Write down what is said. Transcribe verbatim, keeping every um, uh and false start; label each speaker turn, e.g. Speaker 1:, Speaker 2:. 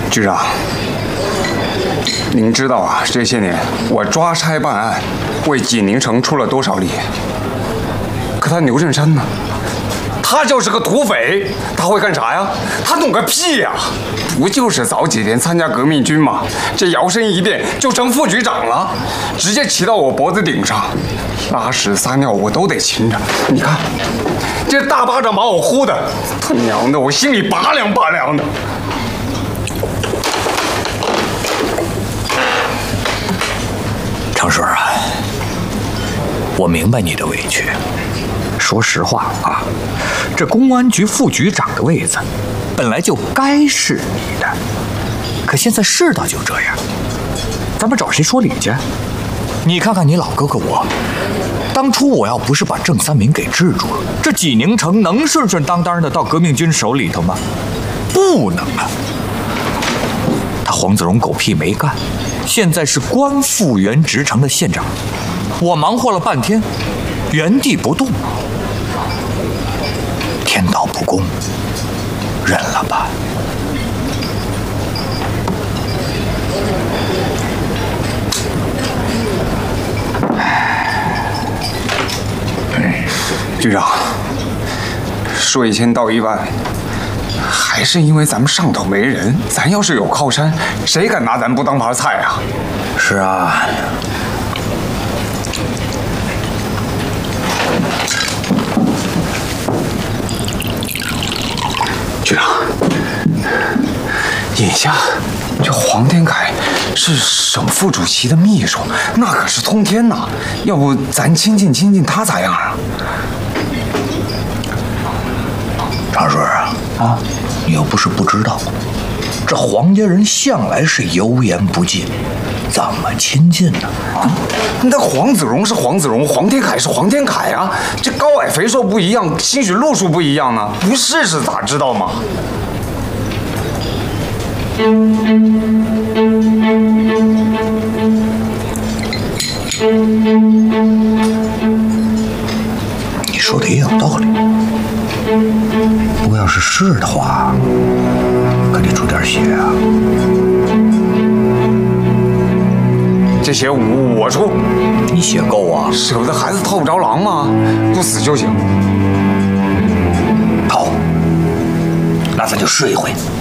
Speaker 1: 局长，您知道啊，这些年我抓差办案，为济宁城出了多少力？可他牛振山呢？他就是个土匪，他会干啥呀？他懂个屁呀！不就是早几天参加革命军吗？这摇身一变就成副局长了，直接骑到我脖子顶上，拉屎撒尿我都得擒着。你看，这大巴掌把我呼的，他娘的，我心里拔凉拔凉的。
Speaker 2: 长水啊，我明白你的委屈。说实话啊，这公安局副局长的位子本来就该是你的，可现在世道就这样，咱们找谁说理去？你看看你老哥哥我，当初我要不是把郑三民给制住了，这济宁城能顺顺当当的到革命军手里头吗？不能啊！他黄子荣狗屁没干，现在是官复原职城的县长，我忙活了半天，原地不动。天道不公，认了吧。
Speaker 1: 局长，说一千道一万，还是因为咱们上头没人。咱要是有靠山，谁敢拿咱不当盘菜啊？
Speaker 2: 是啊。
Speaker 1: 局长，眼下这黄天凯是省副主席的秘书，那可是通天呐！要不咱亲近亲近他咋样啊？
Speaker 2: 长水啊，啊，你又不是不知道，这黄家人向来是油盐不进，怎么亲近呢？啊，
Speaker 1: 那黄子荣是黄子荣，黄天凯是黄天凯啊，这高矮肥瘦不一样，兴许路数不一样呢，不试试咋知道嘛？
Speaker 2: 你说的也有道理，不过要是是的话，可得出点血啊。
Speaker 1: 这血我我出，
Speaker 2: 你血够啊？
Speaker 1: 舍不得孩子套不着狼吗？不死就行。
Speaker 2: 好，那咱就试一回。